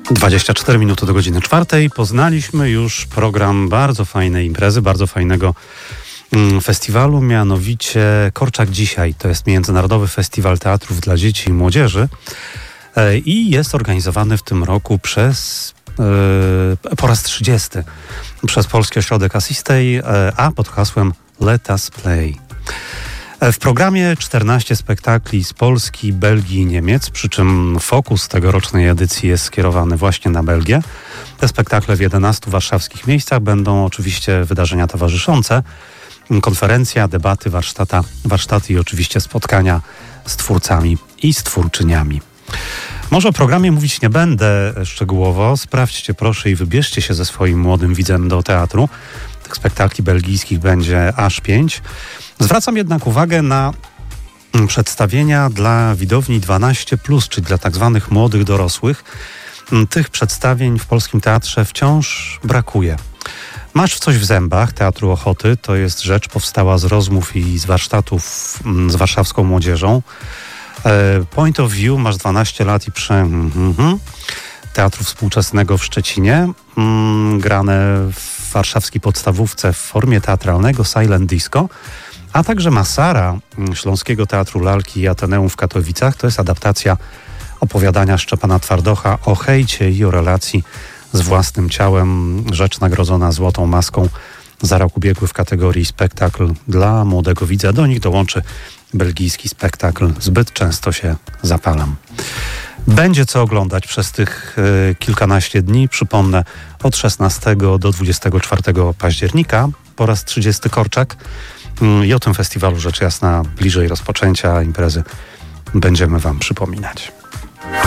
24 minuty do godziny 4. Poznaliśmy już program bardzo fajnej imprezy, bardzo fajnego festiwalu, mianowicie Korczak Dzisiaj. To jest Międzynarodowy Festiwal Teatrów dla Dzieci i Młodzieży i jest organizowany w tym roku po raz 30 przez Polski Ośrodek Asistej, a pod hasłem Let Us Play. W programie 14 spektakli z Polski, Belgii i Niemiec, przy czym fokus tegorocznej edycji jest skierowany właśnie na Belgię. Te spektakle w 11 warszawskich miejscach będą oczywiście wydarzenia towarzyszące, konferencja, debaty, warsztaty i oczywiście spotkania z twórcami i z twórczyniami. Może o programie mówić nie będę szczegółowo. Sprawdźcie proszę i wybierzcie się ze swoim młodym widzem do teatru. Tych spektakli belgijskich będzie aż 5. Zwracam jednak uwagę na przedstawienia dla widowni 12+, czyli dla tak zwanych młodych dorosłych. Tych przedstawień w polskim teatrze wciąż brakuje. Masz w coś w zębach Teatru Ochoty. To jest rzecz powstała z rozmów i z warsztatów z warszawską młodzieżą. Point of View, masz 12 lat i Teatru Współczesnego w Szczecinie. Grane w warszawskiej podstawówce w formie teatralnego Silent Disco. A także Masara Śląskiego Teatru Lalki i Ateneum w Katowicach. To jest adaptacja opowiadania Szczepana Twardocha o hejcie i o relacji z własnym ciałem. Rzecz nagrodzona Złotą Maską za rok ubiegły w kategorii spektakl dla młodego widza. Do nich dołączy belgijski spektakl Zbyt często się zapalam. Będzie co oglądać przez tych kilkanaście dni. Przypomnę, od 16 do 24 października po raz 30 Korczak. I o tym festiwalu rzecz jasna bliżej rozpoczęcia imprezy będziemy Wam przypominać.